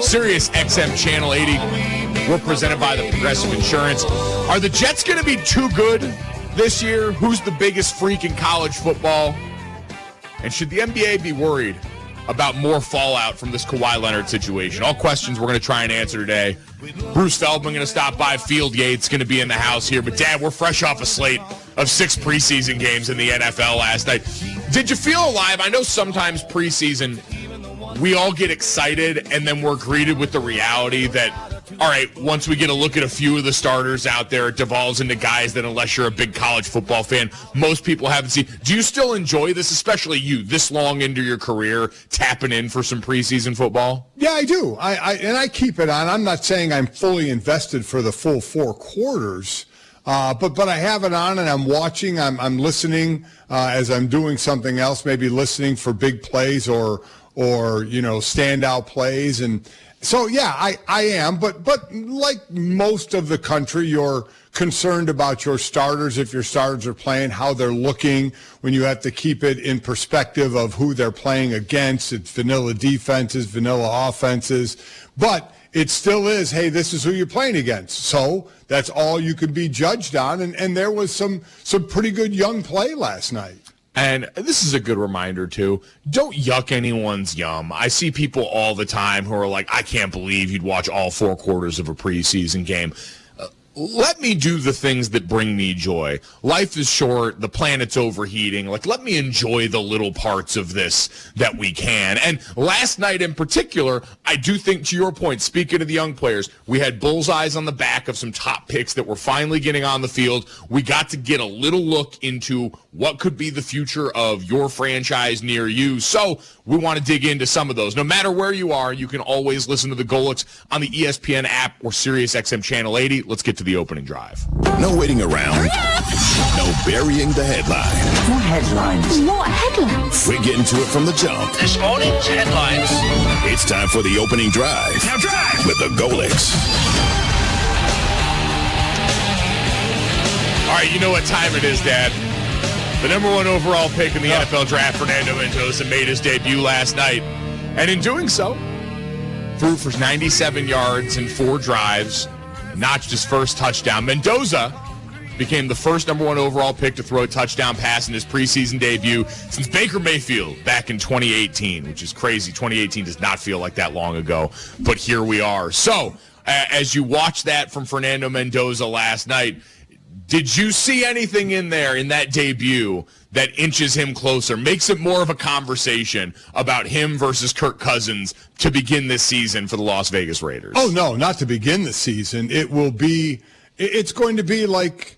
Sirius XM Channel 80. We're presented by the Progressive Insurance. Are the Jets going to be too good this year? Who's the biggest freak in college football? And should the NBA be worried about more fallout from this Kawhi Leonard situation? All questions we're going to try and answer today. Bruce Feldman going to stop by. Field Yates going to be in the house here. But, Dad, we're fresh off a slate of 6 preseason games in the NFL last night. Did you feel alive? I know sometimes preseason we all get excited and then we're greeted with the reality that, all right, once we get a look at a few of the starters out there, it devolves into guys that, unless you're a big college football fan, most people haven't seen. Do you still enjoy this, especially you, this long into your career, tapping in for some preseason football? Yeah, I do. I keep it on. I'm not saying I'm fully invested for the full 4 quarters, but I have it on and I'm watching. I'm listening as I'm doing something else, maybe listening for big plays or standout plays. And so, yeah, I am. But like most of the country, you're concerned about your starters, if your starters are playing, how they're looking, when you have to keep it in perspective of who they're playing against. It's vanilla defenses, vanilla offenses. But it still is, hey, this is who you're playing against. So that's all you could be judged on. And there was some pretty good young play last night. And this is a good reminder, too. Don't yuck anyone's yum. I see people all the time who are like, I can't believe you'd watch all 4 quarters of a preseason game. Let me do the things that bring me joy. Life is short. The planet's overheating. Let me enjoy the little parts of this that we can. And last night in particular, I do think, to your point, speaking of the young players, we had bullseyes on the back of some top picks that were finally getting on the field. We got to get a little look into what could be the future of your franchise near you. So we want to dig into some of those. No matter where you are, you can always listen to the Golics on the ESPN app or Sirius XM Channel 80. Let's get to the opening drive. No waiting around. No burying the headline. More headlines. What headlines? We're getting to it from the jump. This morning's headlines. It's time for the opening drive. Now drive! With the Golics. All right, you know what time it is, Dad. The number 1 overall pick in the NFL draft, Fernando Mendoza, made his debut last night. And in doing so, threw for 97 yards and 4 drives, notched his first touchdown. Mendoza became the first number 1 overall pick to throw a touchdown pass in his preseason debut since Baker Mayfield back in 2018, which is crazy. 2018 does not feel like that long ago, but here we are. So, as you watch that from Fernando Mendoza last night, did you see anything in there in that debut that inches him closer, makes it more of a conversation about him versus Kirk Cousins to begin this season for the Las Vegas Raiders? Oh, no, not to begin the season. It's going to be like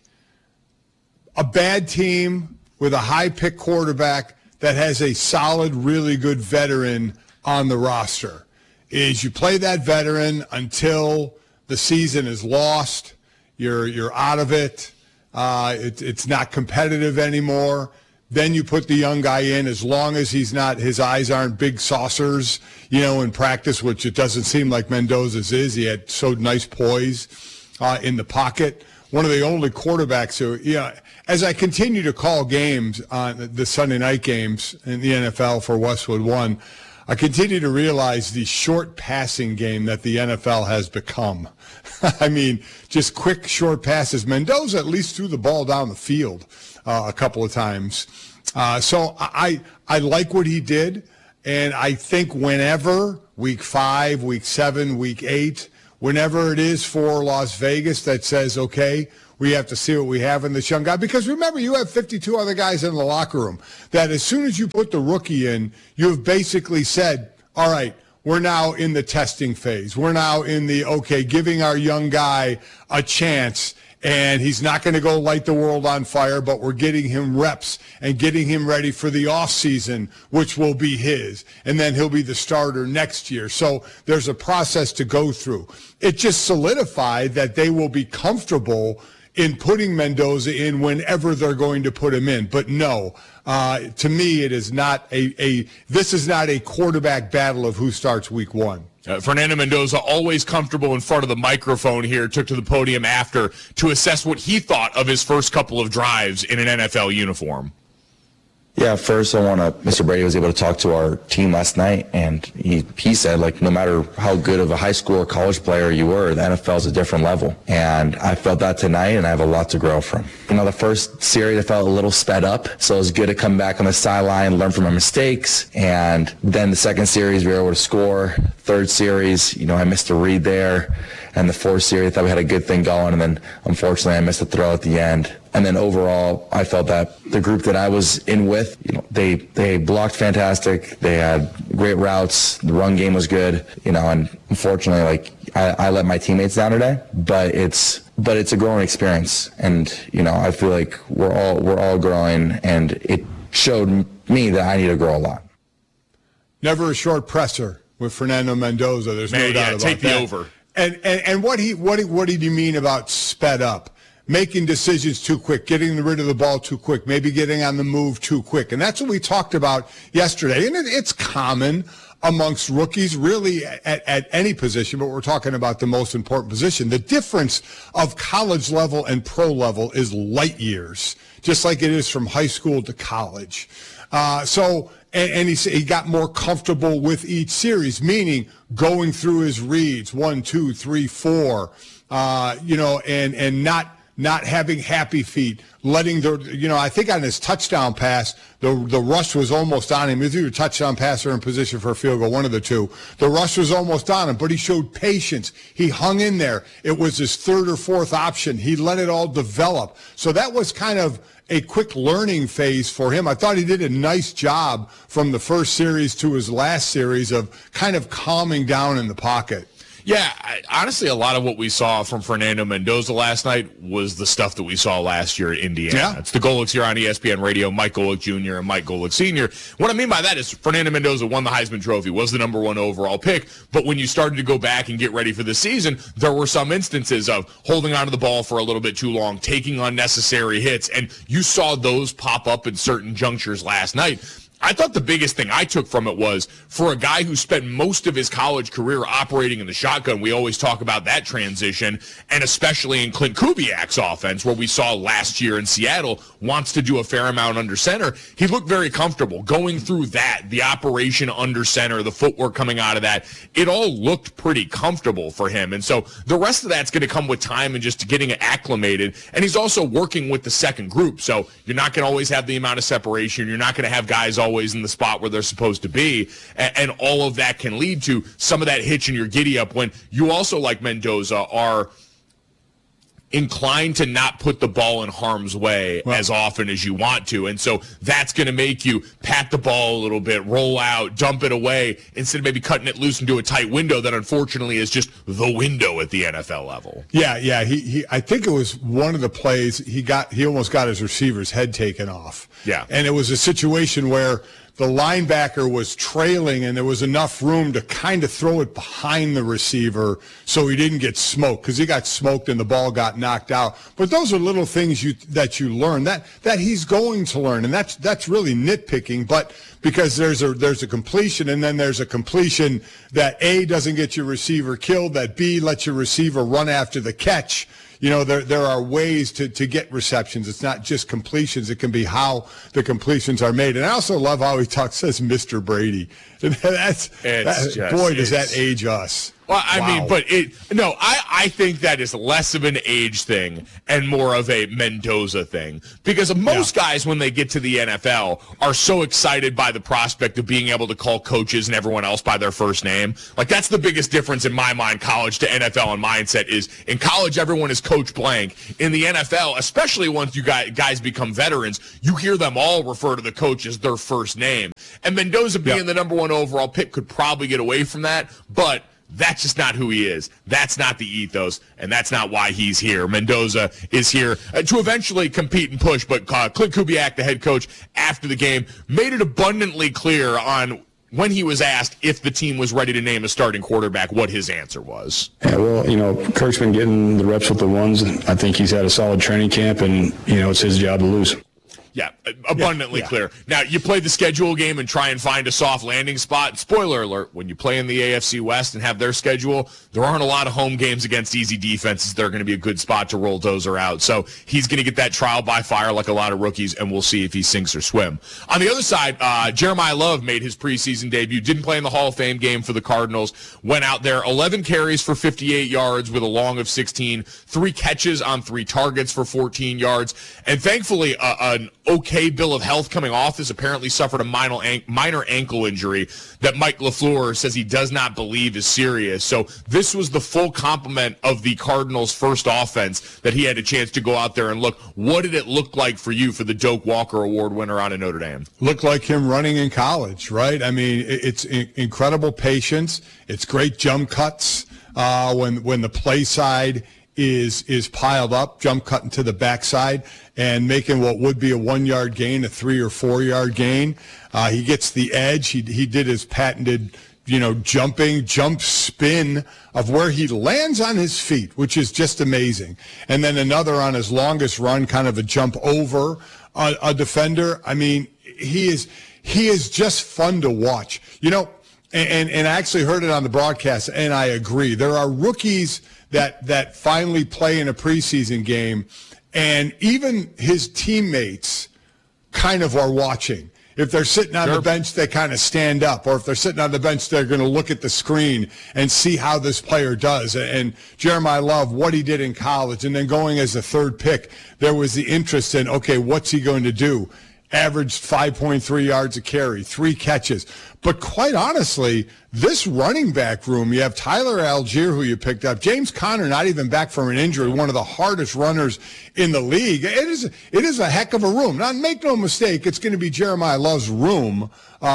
a bad team with a high-pick quarterback that has a solid, really good veteran on the roster. Is you play that veteran until the season is lost, you're out of it. It's not competitive anymore. Then you put the young guy in, as long as his eyes aren't big saucers, in practice, which it doesn't seem like Mendoza's is. He had so nice poise in the pocket. One of the only quarterbacks who, as I continue to call games on the Sunday night games in the NFL for Westwood One, I continue to realize the short passing game that the NFL has become. I mean, just quick, short passes. Mendoza at least threw the ball down the field a couple of times. So I like what he did, and I think whenever, week 5, week 7, week 8, whenever it is for Las Vegas that says, okay, we have to see what we have in this young guy. Because remember, you have 52 other guys in the locker room that as soon as you put the rookie in, you have basically said, all right, we're now in the testing phase. We're now in the, giving our young guy a chance. And he's not going to go light the world on fire, but we're getting him reps and getting him ready for the offseason, which will be his. And then he'll be the starter next year. So there's a process to go through. It just solidified that they will be comfortable in putting Mendoza in whenever they're going to put him in. But no, to me, it is not this is not a quarterback battle of who starts week 1. Fernando Mendoza, always comfortable in front of the microphone here, took to the podium after to assess what he thought of his first couple of drives in an NFL uniform. Yeah, first I want to, Mr. Brady was able to talk to our team last night, and he said, like, no matter how good of a high school or college player you were, the NFL is a different level. And I felt that tonight, and I have a lot to grow from. You know, the first series I felt a little sped up, so it was good to come back on the sideline, learn from my mistakes. And then the second series, we were able to score. Third series, you know, I missed a read there. And the fourth series, I thought we had a good thing going, and then unfortunately I missed a throw at the end. And then overall, I felt that the group that I was in with, you know, they blocked fantastic. They had great routes. The run game was good, you know, and unfortunately, like, I let my teammates down today, but it's a growing experience. And, you know, I feel like we're all growing, and it showed me that I need to grow a lot. Never a short presser with Fernando Mendoza. There's no doubt about take that. the over. And what did you mean about sped up? Making decisions too quick, getting rid of the ball too quick, maybe getting on the move too quick. And that's what we talked about yesterday. And it's common amongst rookies, really at any position, but we're talking about the most important position. The difference of college level and pro level is light years, just like it is from high school to college. And he got more comfortable with each series, meaning going through his reads, 1, 2, 3, 4, and not having happy feet, letting I think on his touchdown pass, the rush was almost on him. Either a touchdown pass or in position for a field goal, one of the two. The rush was almost on him, but he showed patience. He hung in there. It was his third or fourth option. He let it all develop. So that was kind of a quick learning phase for him. I thought he did a nice job from the first series to his last series of kind of calming down in the pocket. Yeah, honestly, a lot of what we saw from Fernando Mendoza last night was the stuff that we saw last year at Indiana. Yeah. It's the Golics here on ESPN Radio, Mike Golic Jr. and Mike Golic Sr. What I mean by that is Fernando Mendoza won the Heisman Trophy, was the number 1 overall pick, but when you started to go back and get ready for the season, there were some instances of holding onto the ball for a little bit too long, taking unnecessary hits, and you saw those pop up in certain junctures last night. I thought the biggest thing I took from it was, for a guy who spent most of his college career operating in the shotgun, we always talk about that transition, and especially in Clint Kubiak's offense, where we saw last year in Seattle, wants to do a fair amount under center. He looked very comfortable going through that, the operation under center, the footwork coming out of that. It all looked pretty comfortable for him, and so the rest of that's going to come with time and just getting acclimated, and he's also working with the second group, so you're not going to always have the amount of separation. You're not going to have guys always in the spot where they're supposed to be, and all of that can lead to some of that hitch in your giddy up when you also, like Mendoza, are inclined to not put the ball in harm's way as often as you want to. And so that's going to make you pat the ball a little bit, roll out, dump it away, instead of maybe cutting it loose into a tight window that unfortunately is just the window at the NFL level. Yeah. He I think it was one of the plays he almost got his receiver's head taken off. Yeah. And it was a situation where the linebacker was trailing and there was enough room to kind of throw it behind the receiver so he didn't get smoked, because he got smoked and the ball got knocked out. But those are little things that you learn that he's going to learn, and that's really nitpicking, but because there's a completion, and then there's a completion that A, doesn't get your receiver killed, that B, lets your receiver run after the catch. You know, there are ways to get receptions. It's not just completions. It can be how the completions are made. And I also love how he says Mr. Brady. And does that age us? Well, I mean, but I think that is less of an age thing and more of a Mendoza thing, because most guys, when they get to the NFL, are so excited by the prospect of being able to call coaches and everyone else by their first name. Like, that's the biggest difference in my mind, college to NFL and mindset, is in college, everyone is Coach Blank. In the NFL, especially once you guys become veterans, you hear them all refer to the coach as their first name. And Mendoza being the number 1 overall pick could probably get away from that, but that's just not who he is. That's not the ethos, and that's not why he's here. Mendoza is here to eventually compete and push, but Clint Kubiak, the head coach, after the game, made it abundantly clear on when he was asked if the team was ready to name a starting quarterback, what his answer was. Yeah, well, Kirk's been getting the reps with the ones. I think he's had a solid training camp, and, it's his job to lose. Yeah, abundantly clear. Now, you play the schedule game and try and find a soft landing spot. Spoiler alert, when you play in the AFC West and have their schedule, there aren't a lot of home games against easy defenses that are going to be a good spot to roll Dozer out. So he's going to get that trial by fire like a lot of rookies, and we'll see if he sinks or swim. On the other side, Jeremiah Love made his preseason debut, didn't play in the Hall of Fame game for the Cardinals, went out there, 11 carries for 58 yards with a long of 16, 3 catches on 3 targets for 14 yards, and thankfully an okay bill of health coming off this. Apparently suffered a minor ankle injury that Mike LaFleur says he does not believe is serious. So this was the full complement of the Cardinals' first offense that he had a chance to go out there and look. What did it look like for you for the Doak Walker Award winner out of Notre Dame? Looked like him running in college, right? I mean, it's incredible patience. It's great jump cuts when the play side is piled up, jump cutting to the backside and making what would be a 1-yard gain, a 3 or 4 yard gain. He gets the edge. He did his patented, jump spin of where he lands on his feet, which is just amazing. And then another on his longest run, kind of a jump over a defender. I mean, he is just fun to watch. And I actually heard it on the broadcast, and I agree. There are rookies that finally play in a preseason game, and even his teammates kind of are watching. If they're sitting on the bench, they kind of stand up. Or if they're sitting on the bench, they're going to look at the screen and see how this player does. And Jeremiah Love, what he did in college, and then going as a third pick, there was the interest in, okay, what's he going to do? Averaged 5.3 yards a carry, 3 catches. But quite honestly, this running back room, you have Tyler Algier, who you picked up, James Conner, not even back from an injury, one of the hardest runners in the league. It is a heck of a room. Now, make no mistake, it's going to be Jeremiah Love's room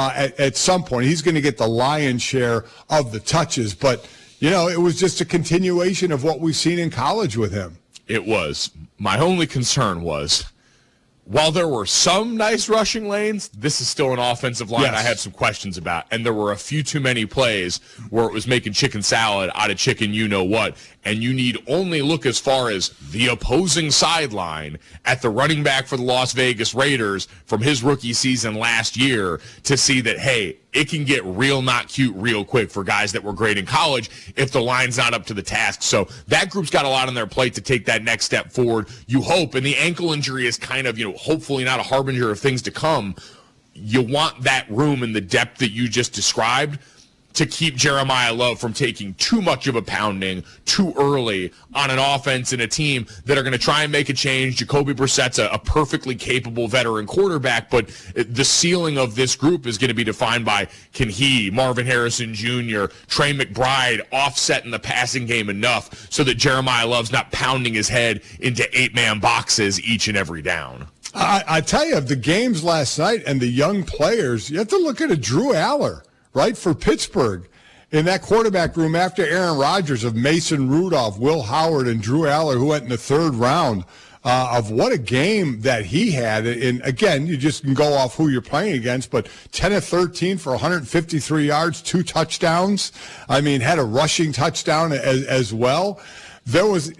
at some point. He's going to get the lion's share of the touches. But, it was just a continuation of what we've seen in college with him. It was. My only concern was, while there were some nice rushing lanes, this is still an offensive line I had some questions about. And there were a few too many plays where it was making chicken salad out of chicken you-know-what. And you need only look as far as the opposing sideline at the running back for the Las Vegas Raiders from his rookie season last year to see that, hey, it can get real not cute real quick for guys that were great in college if the line's not up to the task. So that group's got a lot on their plate to take that next step forward, you hope. And the ankle injury is kind of, hopefully not a harbinger of things to come. You want that room and the depth that you just described to keep Jeremiah Love from taking too much of a pounding too early on an offense and a team that are going to try and make a change. Jacoby Brissett's a perfectly capable veteran quarterback, but the ceiling of this group is going to be defined by, can he, Marvin Harrison Jr., Trey McBride, offset in the passing game enough so that Jeremiah Love's not pounding his head into 8-man boxes each and every down. I tell you, of the games last night and the young players, you have to look at a Drew Aller, right, for Pittsburgh. In that quarterback room after Aaron Rodgers, of Mason Rudolph, Will Howard, and Drew Aller, who went in the 3rd round, of what a game that he had. And again, you just can go off who you're playing against, but 10 of 13 for 153 yards, 2 touchdowns. I mean, had a rushing touchdown as well. There was,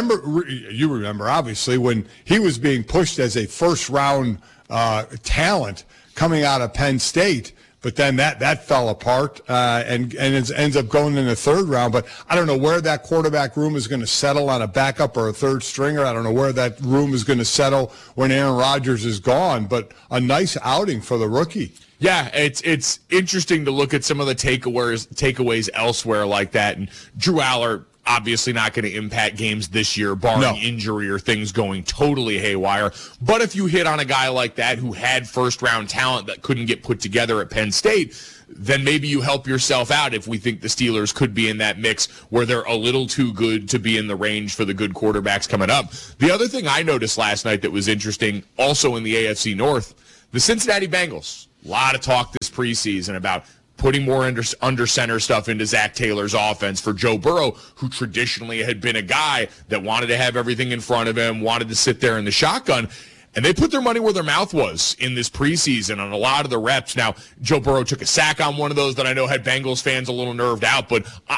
you remember, obviously, when he was being pushed as a first-round talent coming out of Penn State, but then that fell apart and it ends up going in the 3rd round. But I don't know where that quarterback room is going to settle on a backup or a third stringer. I don't know where that room is going to settle when Aaron Rodgers is gone, but a nice outing for the rookie. Yeah, it's interesting to look at some of the takeaways elsewhere like that. And Drew Aller, obviously not going to impact games this year, barring injury or things going totally haywire. But if you hit on a guy like that who had first-round talent that couldn't get put together at Penn State, then maybe you help yourself out if we think the Steelers could be in that mix where they're a little too good to be in the range for the good quarterbacks coming up. The other thing I noticed last night that was interesting, also in the AFC North, the Cincinnati Bengals. A lot of talk this preseason about putting more under center stuff into Zach Taylor's offense for Joe Burrow, who traditionally had been a guy that wanted to have everything in front of him, wanted to sit there in the shotgun. And they put their money where their mouth was in this preseason on a lot of the reps. Now, Joe Burrow took a sack on one of those that I know had Bengals fans a little nerved out, but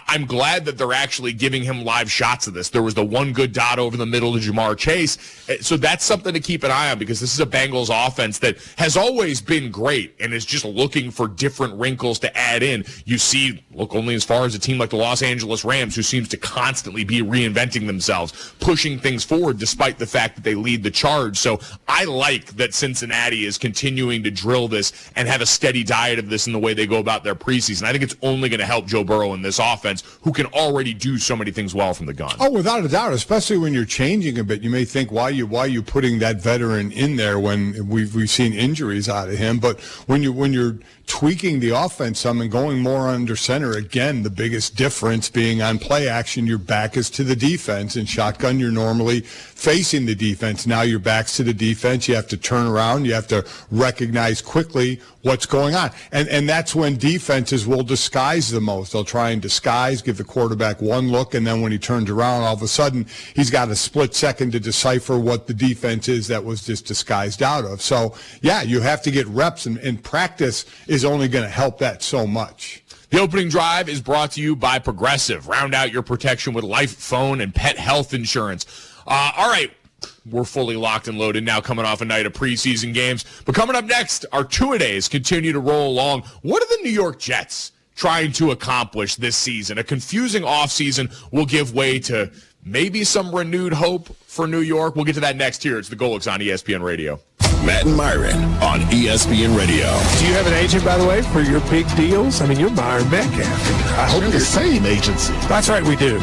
I'm glad that they're actually giving him live shots of this. There was the one good dot over the middle to Jamar Chase. So that's something to keep an eye on, because this is a Bengals offense that has always been great and is just looking for different wrinkles to add in. You see, look only as far as a team like the Los Angeles Rams, who seems to constantly be reinventing themselves, pushing things forward despite the fact that they lead the charge. So I like that Cincinnati is continuing to drill this and have a steady diet of this in the way they go about their preseason. I think it's only going to help Joe Burrow in this offense, who can already do so many things well from the gun. Oh, without a doubt, especially when you're changing a bit. You may think, why are you putting that veteran in there when we've seen injuries out of him? But when you're tweaking the offense some and going more under center, again, the biggest difference being on play action, your back is to the defense. In shotgun, you're normally facing the defense. Now your back's to the defense. You have to turn around. You have to recognize quickly what's going on. And that's when defenses will disguise the most. They'll try and disguise, give the quarterback one look, and then when he turns around, all of a sudden, he's got a split second to decipher what the defense is that was just disguised out of. So, yeah, you have to get reps, and practice is only going to help that so much. The opening drive is brought to you by Progressive. Round out your protection with life, phone, and pet health insurance. All right, we're fully locked and loaded now, coming off a night of preseason games. But coming up next, our two-a-days continue to roll along. What are the New York Jets trying to accomplish this season? A confusing offseason will give way to maybe some renewed hope for New York. We'll get to that next here. It's the Golics on ESPN Radio. Matt and Myron on ESPN Radio. Do you have an agent, by the way, for your big deals? I mean, you're Myron Metcalf. I hope you're the same agency. That's right, we do.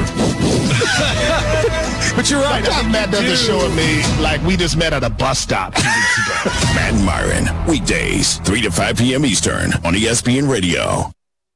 But you're right. Sometimes Matt doesn't show at me like we just met at a bus stop 2 weeks ago. Matt and Myron, weekdays, 3 to 5 p.m. Eastern on ESPN Radio.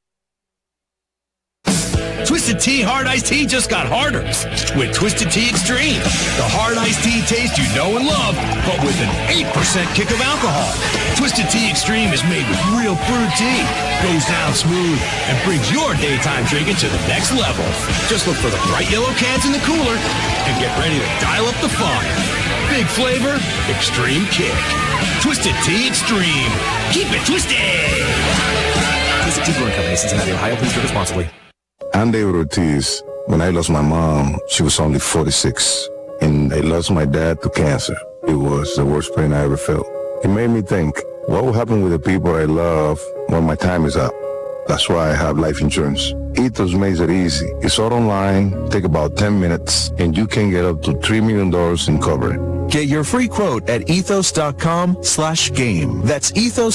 Twisted Tea Hard Iced Tea just got harder with Twisted Tea Extreme. The hard iced tea taste you know and love, but with an 8% kick of alcohol. Twisted Tea Extreme is made with real brewed tea, goes down smooth, and brings your daytime drinking to the next level. Just look for the bright yellow cans in the cooler and get ready to dial up the fun. Big flavor, extreme kick. Twisted Tea Extreme. Keep it twisted. Twisted Tea Brewing Company, Cincinnati, Ohio. Please drink responsibly. I'm David Ortiz. When I lost my mom, she was only 46, and I lost my dad to cancer. It was the worst pain I ever felt. It made me think, what will happen with the people I love when my time is up? That's why I have life insurance. Ethos makes it easy. It's all online, take about 10 minutes, and you can get up to $3 million in coverage. Get your free quote at ethos.com/game. That's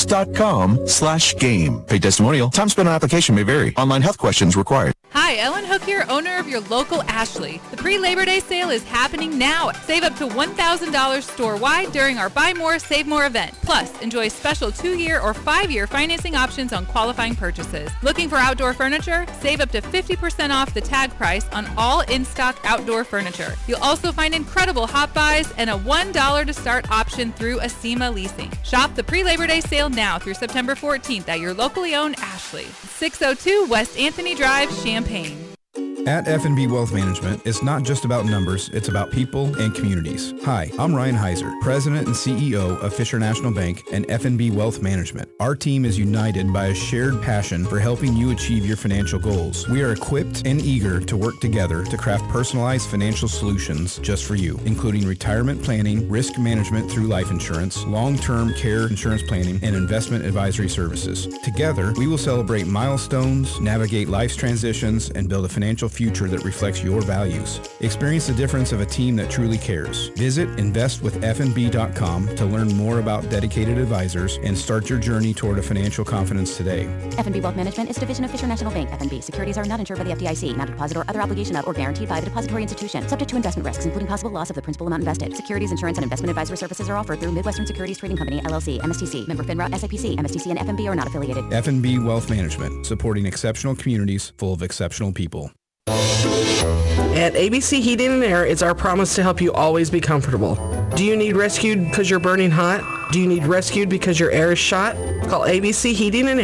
ethos.com/game. Paid testimonial. Time spent on application may vary. Online health questions required. Hi, Ellen Hook here, owner of your local Ashley. The pre-Labor Day sale is happening now. Save up to $1,000 store-wide during our Buy More, Save More event. Plus, enjoy special 2-year or 5-year financing options on qualifying purchases. Looking for outdoor furniture? Save up to 50% off the tag price on all in-stock outdoor furniture. You'll also find incredible hot buys and a $1 to start option through Acima Leasing. Shop the pre-Labor Day sale now through September 14th at your locally owned Ashley. 602 West Anthony Drive, Champaign. At F&B Wealth Management, it's not just about numbers, it's about people and communities. Hi, I'm Ryan Heiser, President and CEO of Fisher National Bank and F&B Wealth Management. Our team is united by a shared passion for helping you achieve your financial goals. We are equipped and eager to work together to craft personalized financial solutions just for you, including retirement planning, risk management through life insurance, long-term care insurance planning, and investment advisory services. Together, we will celebrate milestones, navigate life's transitions, and build a financial future that reflects your values. Experience the difference of a team that truly cares. Visit investwithfnb.com to learn more about dedicated advisors and start your journey toward a financial confidence today. F&B Wealth Management is a division of Fisher National Bank. F&B securities are not insured by the FDIC, not a deposit or other obligation of or guaranteed by the depository institution, subject to investment risks, including possible loss of the principal amount invested. Securities, insurance, and investment advisory services are offered through Midwestern Securities Trading Company, LLC, MSTC, member FINRA, SIPC, MSTC, and F&B are not affiliated. F&B Wealth Management, supporting exceptional communities full of exceptional people. At ABC Heating and Air, it's our promise to help you always be comfortable. Do you need rescued because you're burning hot? Do you need rescued because your air is shot? Call ABC Heating and